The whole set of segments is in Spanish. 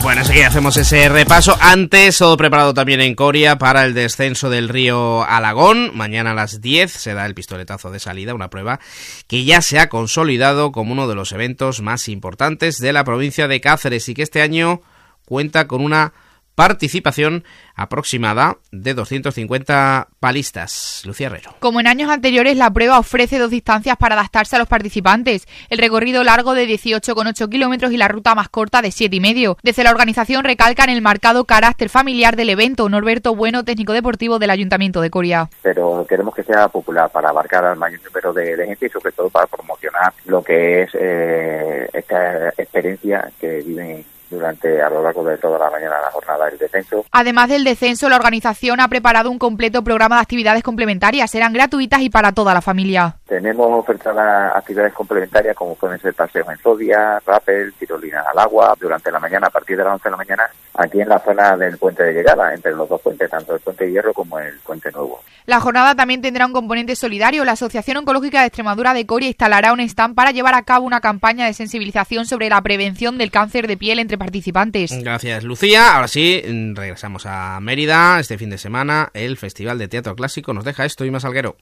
Bueno, enseguida hacemos ese repaso. Antes, todo preparado también en Coria para el descenso del río Alagón. Mañana a las 10 se da el pistoletazo de salida, una prueba que ya se ha consolidado como uno de los eventos más importantes de la provincia de Cáceres y que este año cuenta con una participación aproximada de 250 palistas. Lucía Herrero. Como en años anteriores, la prueba ofrece 2 distancias para adaptarse a los participantes. El recorrido largo de 18,8 kilómetros y la ruta más corta de 7,5. Desde la organización recalcan el marcado carácter familiar del evento. Norberto Bueno, técnico deportivo del Ayuntamiento de Coria. Pero queremos que sea popular para abarcar al mayor número de gente y sobre todo para promocionar lo que es esta experiencia que viven a lo largo de toda la mañana la jornada del descenso. Además del descenso, la organización ha preparado un completo programa de actividades complementarias. Serán gratuitas y para toda la familia. Tenemos ofertadas actividades complementarias como pueden ser paseos en zodia, rappel, tirolinas al agua durante la mañana a partir de las 11 de la mañana aquí en la zona del puente de llegada, entre los 2 puentes, tanto el puente de Hierro como el puente nuevo. La jornada también tendrá un componente solidario. La Asociación Oncológica de Extremadura de Coria instalará un stand para llevar a cabo una campaña de sensibilización sobre la prevención del cáncer de piel entre participantes. Gracias, Lucía. Ahora sí, regresamos a Mérida. Este fin de semana el Festival de Teatro Clásico nos deja esto y más Salguero.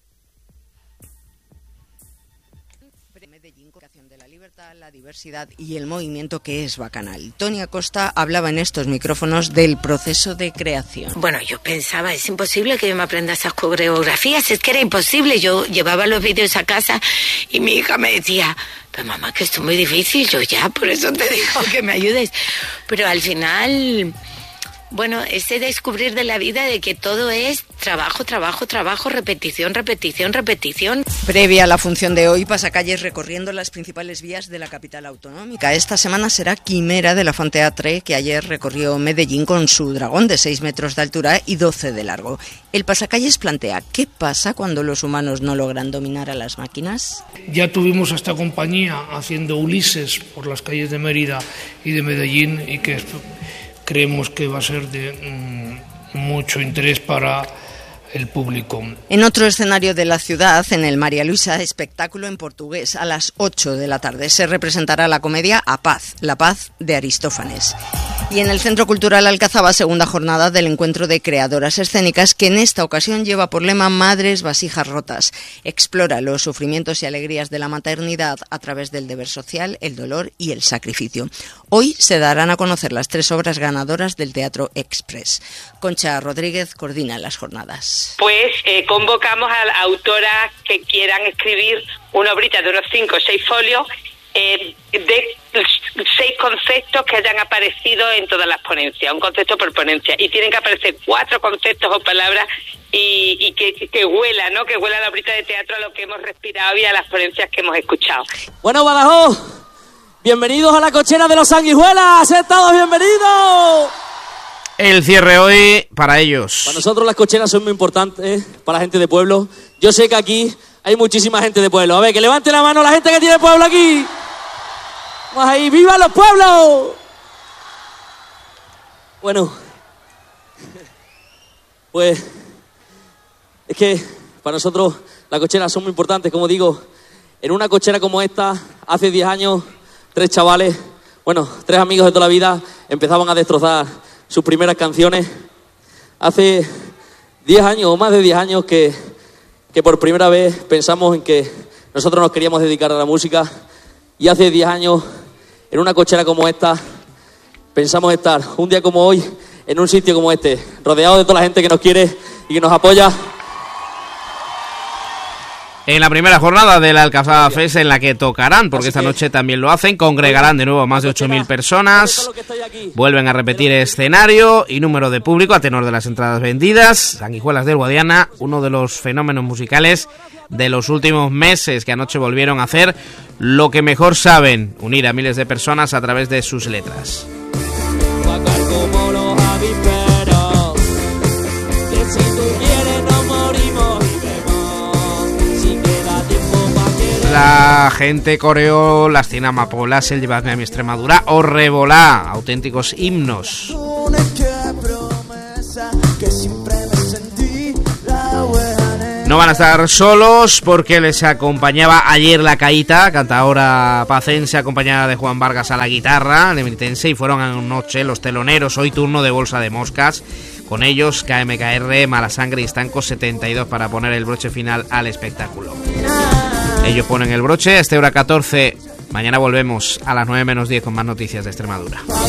La diversidad y el movimiento que es bacanal. Tony Acosta hablaba en estos micrófonos del proceso de creación. Bueno, yo pensaba, es imposible que yo me aprenda esas coreografías, es que era imposible. Yo llevaba los vídeos a casa y mi hija me decía, pero mamá, que esto es muy difícil. Yo ya, por eso te digo que me ayudes. Pero al final, bueno, ese descubrir de la vida de que todo es trabajo, trabajo, trabajo, repetición, repetición, repetición. Previa a la función de hoy, pasacalles recorriendo las principales vías de la capital autonómica. Esta semana será Quimera de la Fonteatre, que ayer recorrió Medellín con su dragón de 6 metros de altura y 12 de largo. El pasacalles plantea, ¿qué pasa cuando los humanos no logran dominar a las máquinas? Ya tuvimos a esta compañía haciendo Ulises por las calles de Mérida y de Medellín y que creemos que va a ser de mucho interés para el público. En otro escenario de la ciudad, en el María Luisa, espectáculo en portugués, a las 8 de la tarde. Se representará la comedia A Paz, la paz de Aristófanes. Y en el Centro Cultural Alcazaba, segunda jornada del encuentro de creadoras escénicas, que en esta ocasión lleva por lema Madres Vasijas Rotas. Explora los sufrimientos y alegrías de la maternidad a través del deber social, el dolor y el sacrificio. Hoy se darán a conocer las 3 obras ganadoras del Teatro Express. Concha Rodríguez coordina las jornadas. Pues convocamos a autoras que quieran escribir una obrita de unos 5 o 6 folios de 6 conceptos que hayan aparecido en todas las ponencias, un concepto por ponencia, y tienen que aparecer 4 conceptos o palabras y que huela, ¿no? Que huela la obrita de teatro a lo que hemos respirado y a las ponencias que hemos escuchado. Bueno, Badajoz, bienvenidos a la cochera de los Sanguijuelas, ¡sed todos bienvenidos! El cierre hoy para ellos. Para nosotros las cocheras son muy importantes, para la gente de pueblo. Yo sé que aquí hay muchísima gente de pueblo. A ver, que levante la mano la gente que tiene pueblo aquí. Vamos ahí, ¡viva los pueblos! Bueno, pues es que para nosotros las cocheras son muy importantes. Como digo, en una cochera como esta, hace 10 años, 3 chavales, 3 amigos de toda la vida, empezaban a destrozar sus primeras canciones. Hace 10 años o más de 10 años que por primera vez pensamos en que nosotros nos queríamos dedicar a la música, y hace 10 años en una cochera como esta pensamos estar un día como hoy en un sitio como este, rodeado de toda la gente que nos quiere y que nos apoya. En la primera jornada de la Alcazaba Fest, en la que tocarán, porque esta noche también lo hacen, congregarán de nuevo a más de 8.000 personas, vuelven a repetir escenario y número de público a tenor de las entradas vendidas. Sanguijuelas del Guadiana, uno de los fenómenos musicales de los últimos meses, que anoche volvieron a hacer lo que mejor saben, unir a miles de personas a través de sus letras. La gente coreó las 100 amapolas, el Llévame a mi Extremadura o Revolá, auténticos himnos. No van a estar solos porque les acompañaba ayer La Caíta, cantadora pacense acompañada de Juan Vargas a la guitarra, de Meritense, y fueron anoche los teloneros. Hoy turno de Bolsa de Moscas. Con ellos KMKR, Mala Sangre y Estanco 72 para poner el broche final al espectáculo. Ellos ponen el broche a esta hora 14. Mañana volvemos a las 9 menos 10 con más noticias de Extremadura.